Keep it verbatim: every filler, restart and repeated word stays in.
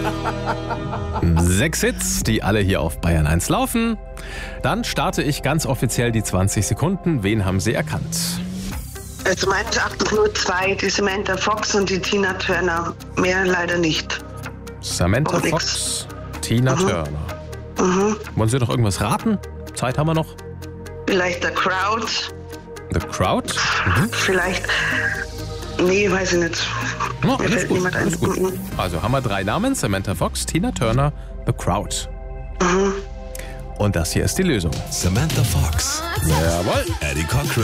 Sechs Hits, die alle hier auf Bayern eins laufen. Dann starte ich ganz offiziell die zwanzig Sekunden. Wen haben Sie erkannt? Also meines Erachtens nur zwei, die Samantha Fox und die Tina Turner. Mehr leider nicht. Samantha Auch nix. Fox, Tina Mhm. Turner. Mhm. Wollen Sie noch irgendwas raten? Zeit haben wir noch. Vielleicht The Crowd. The Crowd? Mhm. Vielleicht. Nee, weiß ich nicht. Ja, Mir alles fällt gut, niemand ein. alles gut. Mhm. Also haben wir drei Namen. Samantha Fox, Tina Turner, The Crowd. Mhm. Und das hier ist die Lösung. Samantha Fox, Jawohl. Eddie Cochran.